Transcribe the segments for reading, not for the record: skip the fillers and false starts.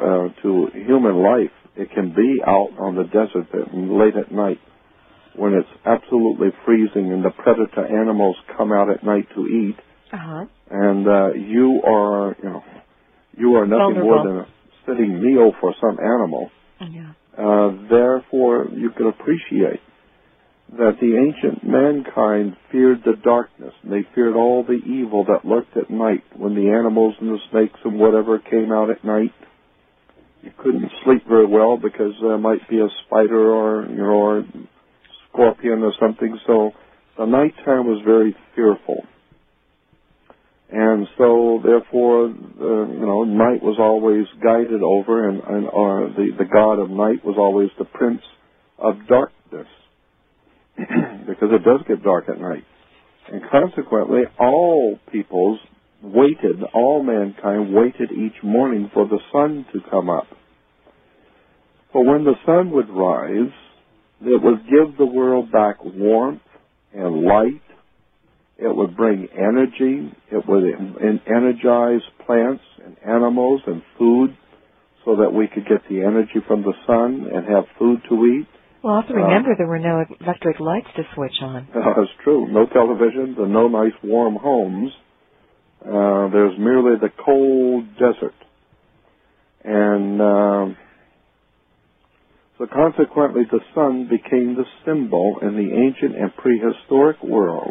to human life, it can be out on the desert late at night when it's absolutely freezing and the predator animals come out at night to eat, and you are nothing more than a sitting meal for some animal. Therefore, you can appreciate that the ancient mankind feared the darkness, and they feared all the evil that lurked at night when the animals and the snakes and whatever came out at night. You couldn't sleep very well because there might be a spider or scorpion or something, so the nighttime was very fearful. And so, therefore, night was always guided over, and the god of night was always the prince of darkness, because it does get dark at night. And consequently, all mankind waited each morning for the sun to come up. For when the sun would rise, it would give the world back warmth and light. It would bring energy. It would energize plants and animals and food so that we could get the energy from the sun and have food to eat. Well, I have to remember there were no electric lights to switch on. That's true. No televisions and no nice warm homes. There's merely the cold desert. And so consequently, the sun became the symbol in the ancient and prehistoric world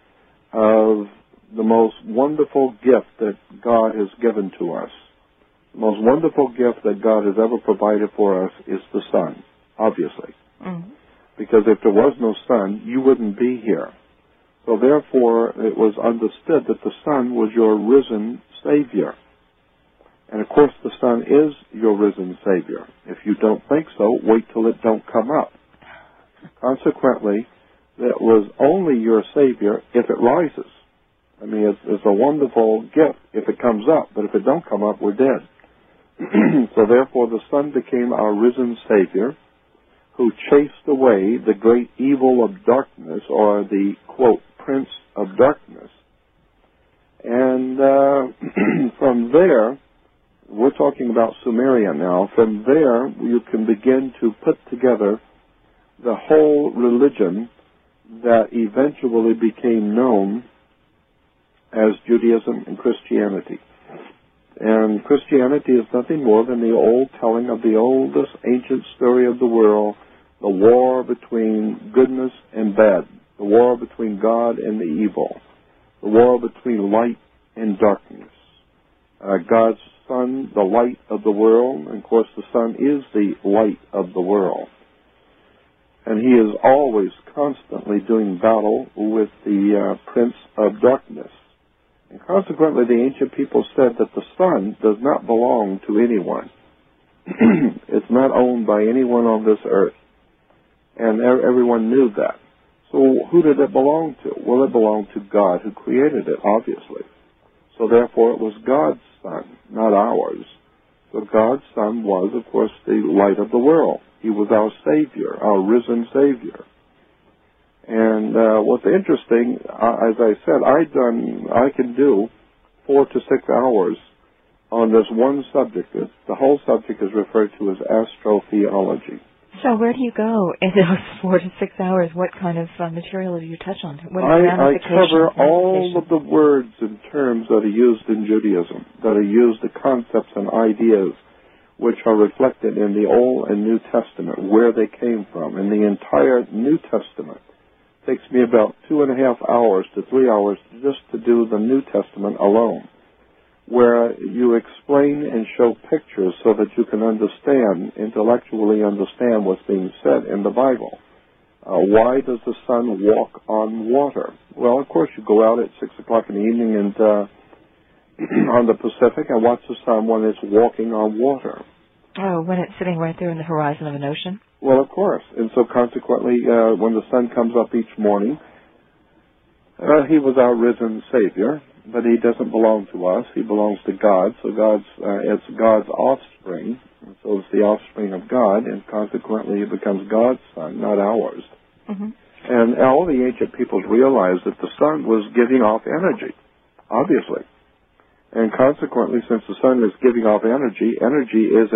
of the most wonderful gift that God has given to us. The most wonderful gift that God has ever provided for us is the sun, obviously. Because if there was no sun, you wouldn't be here. So therefore, it was understood that the sun was your risen Savior. And of course, the sun is your risen Savior. If you don't think so, wait till it don't come up. Consequently, it was only your Savior if it rises. I mean, it's a wonderful gift if it comes up, but if it don't come up, we're dead. So therefore, the sun became our risen Savior, who chased away the great evil of darkness, or the, quote, prince of darkness. And from there, we're talking about Sumeria now. From there, you can begin to put together the whole religion that eventually became known as Judaism and Christianity. And Christianity is nothing more than the old telling of the oldest ancient story of the world, the war between goodness and bad, the war between God and the evil, the war between light and darkness. God's Son, the light of the world, and of course the Son is the light of the world. And he is always constantly doing battle with the prince of darkness. And consequently, the ancient people said that the sun does not belong to anyone. It's not owned by anyone on this earth. And everyone knew that. So who did it belong to? Well, it belonged to God who created it, obviously. So therefore, it was God's Son, not ours. So God's Son was, of course, the light of the world. He was our Savior, our risen Savior. And what's interesting, as I said, I can do 4 to 6 hours on this one subject. The whole subject is referred to as astrotheology. So where do you go in those 4 to 6 hours? What kind of material do you touch on? What I cover all of the words and terms that are used in Judaism, that are used, the concepts and ideas which are reflected in the Old and New Testament, where they came from. In the entire New Testament, it takes me about 2.5 hours to 3 hours just to do the New Testament alone, where you explain and show pictures so that you can intellectually understand what's being said in the Bible. Why does the sun walk on water? Well, of course, you go out at 6 o'clock in the evening and on the Pacific and watch the sun when it's walking on water. Oh, when it's sitting right there in the horizon of an ocean? Well, of course. And so consequently, when the sun comes up each morning, he was our risen Savior. But he doesn't belong to us. He belongs to God. So it's God's offspring. So it's the offspring of God, and consequently it becomes God's Son, not ours. And all the ancient peoples realized that the sun was giving off energy, obviously. And consequently, since the sun is giving off energy, energy is